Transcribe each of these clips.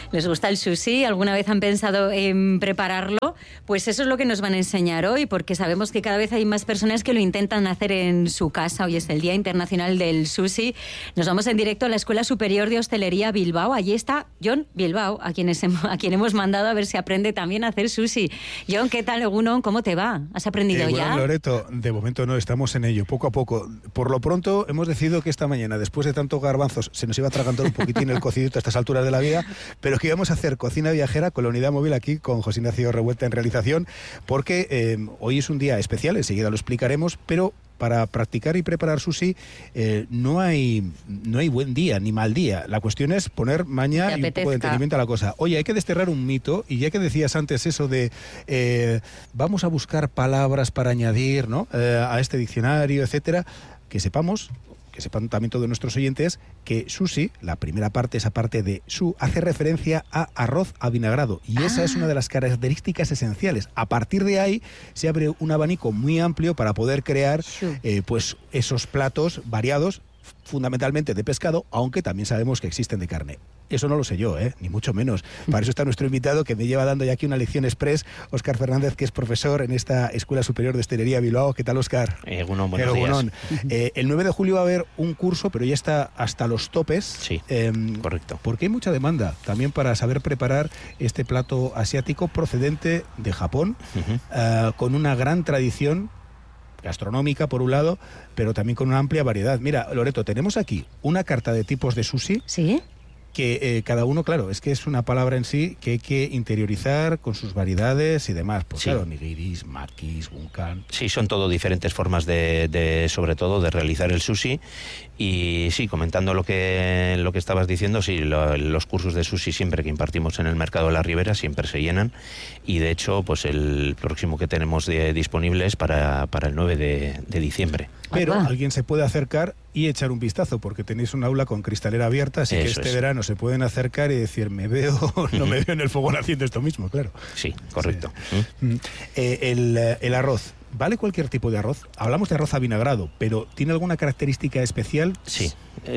les gusta el sushi, alguna vez han pensado en prepararlo, pues eso es lo que nos van a enseñar hoy, porque sabemos que cada vez hay más personas que lo intentan hacer en su casa. Hoy es el Día Internacional del Sushi. Nos vamos en directo a la Escuela Superior de Hostelería Bilbao. Allí está Jon Bilbao, a quien hemos mandado a ver si aprende también a hacer sushi. Jon, ¿qué tal, Egunon? ¿Cómo te va? ¿Has aprendido ya? Bueno, Loreto, de momento no, estamos en ello, poco a poco. Por lo pronto hemos decidido que esta mañana, después de tantos garbanzos, se nos iba atragantando un poquitín el cocidito a estas alturas de la vida, pero que íbamos a hacer cocina viajera con la unidad móvil aquí, con José Ignacio Revuelta en realización, porque hoy es un día especial, enseguida lo explicaremos, pero para practicar y preparar sushi no hay buen día ni mal día. La cuestión es poner maña y un poco de entendimiento a la cosa. Oye, hay que desterrar un mito, y ya que decías antes eso de vamos a buscar palabras para añadir, ¿no?, a este diccionario, etcétera, que sepan también todos nuestros oyentes que sushi, la primera parte, esa parte de su, hace referencia a arroz avinagrado, y esa es una de las características esenciales. A partir de ahí se abre un abanico muy amplio para poder crear pues esos platos variados, fundamentalmente de pescado, aunque también sabemos que existen de carne. Eso no lo sé yo, ni mucho menos. Para eso está nuestro invitado, que me lleva dando ya aquí una lección express, Óscar Fernández, que es profesor en esta Escuela Superior de Hostelería Bilbao. ¿Qué tal, Óscar? Buenos días. El 9 de julio va a haber un curso, pero ya está hasta los topes. Sí, correcto. Porque hay mucha demanda también para saber preparar este plato asiático procedente de Japón, con una gran tradición gastronómica, por un lado, pero también con una amplia variedad. Mira, Loreto, tenemos aquí una carta de tipos de sushi. ¿Sí? Que cada uno, claro, es que es una palabra en sí que hay que interiorizar con sus variedades y demás. Pues sí. Claro, nigiris, makis, gunkan. Sí, son todo diferentes formas sobre todo, de realizar el sushi. Y sí, comentando lo que estabas diciendo, sí, los cursos de sushi siempre que impartimos en el Mercado de la Ribera siempre se llenan, y de hecho, pues el próximo que tenemos disponible es para el 9 de diciembre. Pero alguien se puede acercar y echar un vistazo, porque tenéis un aula con cristalera abierta, así que este verano se pueden acercar y decir, me veo no me veo en el fogón haciendo esto mismo, claro. Sí, correcto. Sí. El arroz, ¿vale cualquier tipo de arroz? Hablamos de arroz avinagrado, pero ¿tiene alguna característica especial? Sí.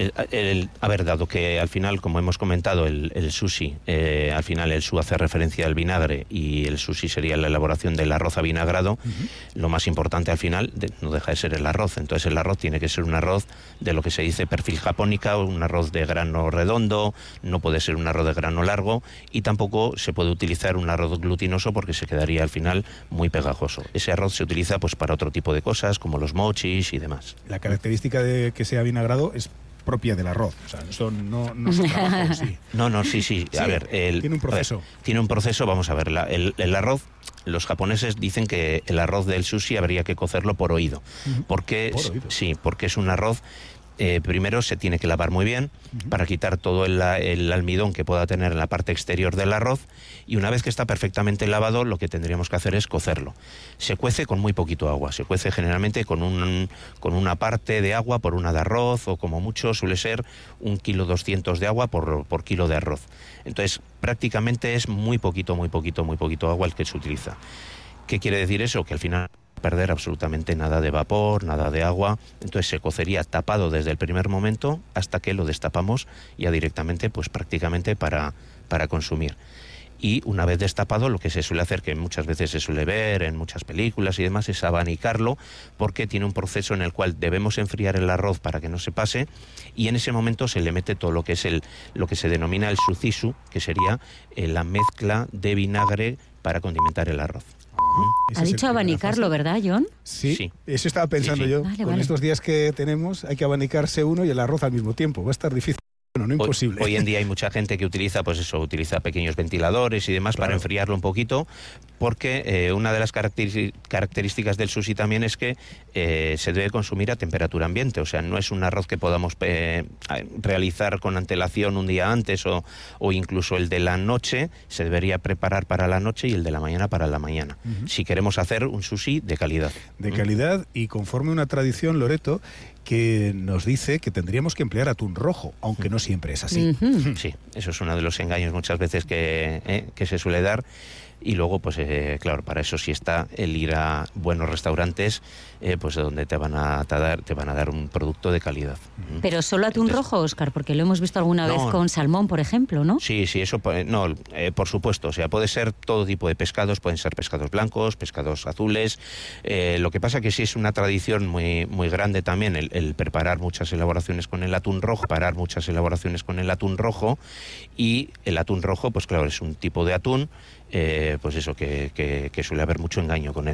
Dado que al final, como hemos comentado, el sushi, al final el su hace referencia al vinagre y el sushi sería la elaboración del arroz avinagrado, lo más importante al final no deja de ser el arroz. Entonces el arroz tiene que ser un arroz de lo que se dice perfil japónica, un arroz de grano redondo, no puede ser un arroz de grano largo, y tampoco se puede utilizar un arroz glutinoso porque se quedaría al final muy pegajoso. Ese arroz se utiliza pues para otro tipo de cosas, como los mochis y demás. La característica de que sea avinagrado es propia del arroz, o sea, eso no se trabaja en sí. No, sí. A ver, tiene un proceso. Tiene un proceso, vamos a ver, el arroz, los japoneses dicen que el arroz del sushi habría que cocerlo por oído. Porque es un arroz. Primero se tiene que lavar muy bien para quitar todo el almidón que pueda tener en la parte exterior del arroz, y una vez que está perfectamente lavado, lo que tendríamos que hacer es cocerlo. Se cuece con muy poquito agua, se cuece generalmente con una parte de agua por una de arroz, o como mucho suele ser 1,2 kilos de agua por kilo de arroz. Entonces prácticamente es muy poquito agua el que se utiliza. ¿Qué quiere decir eso? Que al final perder absolutamente nada de vapor, nada de agua. Entonces se cocería tapado desde el primer momento hasta que lo destapamos ya directamente, pues prácticamente para consumir. Y una vez destapado, lo que se suele hacer, que muchas veces se suele ver en muchas películas y demás, es abanicarlo, porque tiene un proceso en el cual debemos enfriar el arroz para que no se pase, y en ese momento se le mete todo lo que es lo que se denomina el suzisu, que sería la mezcla de vinagre para condimentar el arroz. Ha dicho abanicarlo, ¿verdad, Jon? Sí, eso estaba pensando yo. Vale. Estos días que tenemos hay que abanicarse uno y el arroz al mismo tiempo. Va a estar difícil. Bueno, no imposible. Hoy en día hay mucha gente que utiliza pequeños ventiladores y demás, claro, para enfriarlo un poquito, porque una de las características del sushi también es que se debe consumir a temperatura ambiente. O sea, no es un arroz que podamos realizar con antelación un día antes, o incluso el de la noche se debería preparar para la noche y el de la mañana para la mañana, si queremos hacer un sushi de calidad. De calidad, y conforme una tradición, Loreto, que nos dice que tendríamos que emplear atún rojo, aunque no siempre es así. Sí, eso es uno de los engaños muchas veces que se suele dar. y luego, pues claro, para eso sí está el ir a buenos restaurantes, pues donde te van a dar un producto de calidad. Pero solo atún rojo, Óscar, porque lo hemos visto alguna vez con salmón, por ejemplo, ¿no? Sí, eso, no, por supuesto, o sea, puede ser todo tipo de pescados, pueden ser pescados blancos, pescados azules. Lo que pasa que sí es una tradición muy, muy grande también el preparar muchas elaboraciones con el atún rojo, y el atún rojo, pues claro, es un tipo de atún, pues eso, que suele haber mucho engaño con él.